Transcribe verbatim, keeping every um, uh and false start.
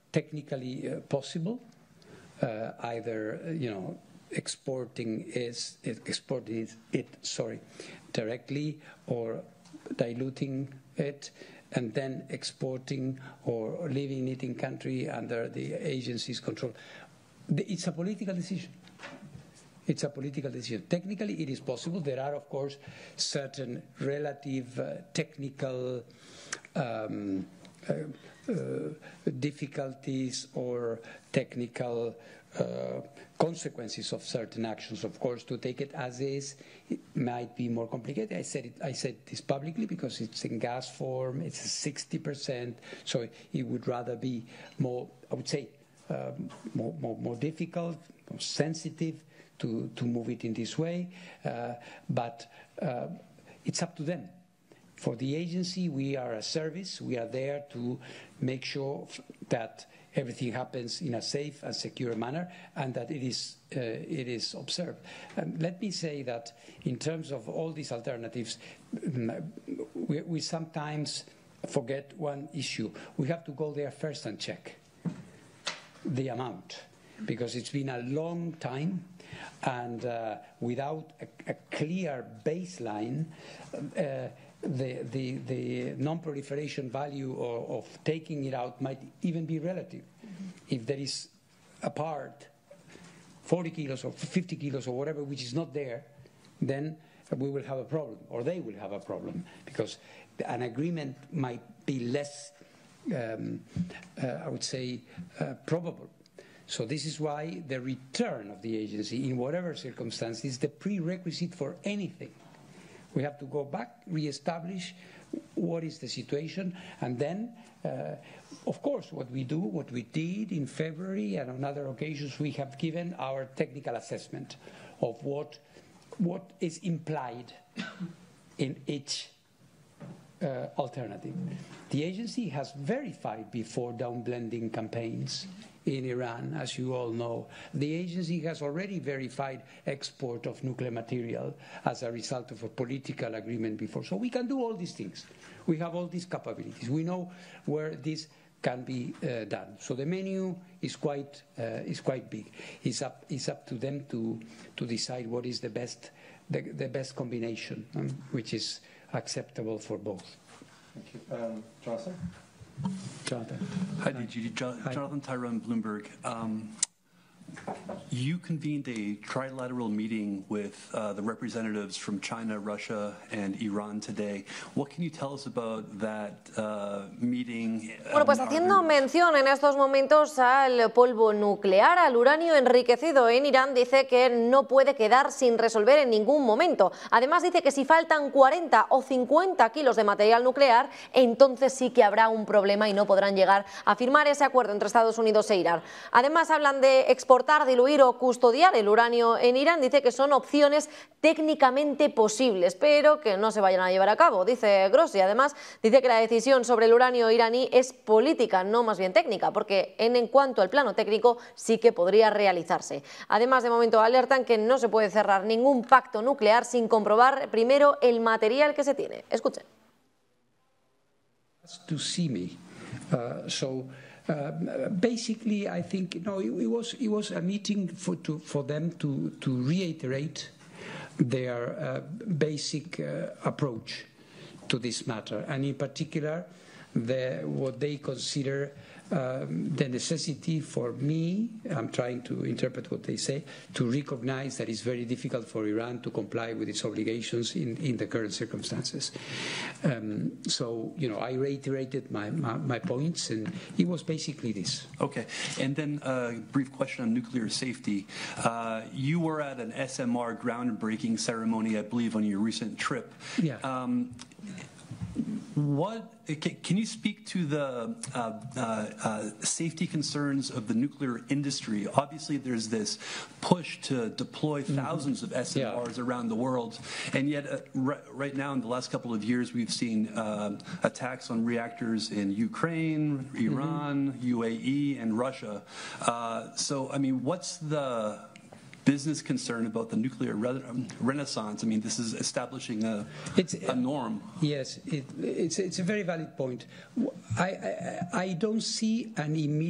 technically uh, possible, uh, either, uh, you know, exporting is exporting it, sorry, directly, or diluting it, and then exporting or leaving it in country under the agency's control. It's a political decision. It's a political decision. Technically, it is possible. There are, of course, certain relative uh, technical um, uh, uh, difficulties or technical uh, consequences of certain actions. Of course, to take it as is, it might be more complicated. I said it. I said this publicly because it's in gas form. It's sixty percent, so it would rather be more. I would say um, more, more, more difficult, more sensitive to to move it in this way. Uh, but uh, it's up to them. For the agency, we are a service. We are there to make sure that everything happens in a safe and secure manner, and that it is uh, it is observed. Um, let me say that in terms of all these alternatives, we, we sometimes forget one issue. We have to go there first and check the amount, because it's been a long time, and uh, without a, a clear baseline, uh, The, the, the non-proliferation value of, of taking it out might even be relative. Mm-hmm. If there is a part, forty kilos or fifty kilos or whatever, which is not there, then we will have a problem, or they will have a problem, because an agreement might be less, um, uh, I would say, uh, probable. So this is why the return of the agency, in whatever circumstance, is the prerequisite for anything. We have to go back, re-establish what is the situation, and then, uh, of course, what we do, what we did in February and on other occasions, we have given our technical assessment of what, what is implied in each uh, alternative. The agency has verified before downblending campaigns in Iran, as you all know. The agency has already verified export of nuclear material as a result of a political agreement before. So we can do all these things. We have all these capabilities. We know where this can be uh, done. So the menu is quite uh, is quite big. It's up it's up to them to to decide what is the best the, the best combination, um, which is acceptable for both. Thank you, um, Jonathan. Jonathan. Hi, D G. Jo Hi. Jonathan Tyrone, Bloomberg. Um, you convened a trilateral meeting with uh, the representatives from China, Russia, and Iran today. What can you tell us about that uh, meeting? Bueno, pues haciendo mención en estos momentos al polvo nuclear, al uranio enriquecido en Irán, dice que no puede quedar sin resolver en ningún momento. Además dice que si faltan cuarenta o cincuenta kilos de material nuclear, entonces sí que habrá un problema y no podrán llegar a firmar ese acuerdo entre Estados Unidos e Irán. Además hablan de exportar, diluir o custodiar el uranio en Irán. Dice que son opciones técnicamente posibles, pero que no se vayan a llevar a cabo, dice Grossi. Además, dice que la decisión sobre el uranio iraní es política, no más bien técnica, porque en, en cuanto al plano técnico sí que podría realizarse. Además, de momento alertan que no se puede cerrar ningún pacto nuclear sin comprobar primero el material que se tiene. Escuchen. To see me. Uh, so Uh, basically, I think no, it, it was it was a meeting for to, for them to to reiterate their uh, basic uh, approach to this matter, and in particular, the what they consider um, the necessity for me. I'm trying to interpret what they say, to recognize that it's very difficult for Iran to comply with its obligations in in the current circumstances. Um, so, you know, I reiterated my, my, my points, and it was basically this. Okay. And then a uh, brief question on nuclear safety. Uh, you were at an S M R groundbreaking ceremony, I believe, on your recent trip. Yeah. Um, What can you speak to the uh, uh, uh, safety concerns of the nuclear industry? Obviously, there's this push to deploy thousands mm-hmm. of S M Rs yeah. around the world, and yet uh, right, right now, in the last couple of years, we've seen uh, attacks on reactors in Ukraine, Iran, mm-hmm. U A E, and Russia. Uh, so, I mean, what's the business concern about the nuclear re renaissance? I mean, this is establishing a, it's, a norm. Yes, it, it's, it's a very valid point. I, I, I don't see an immediate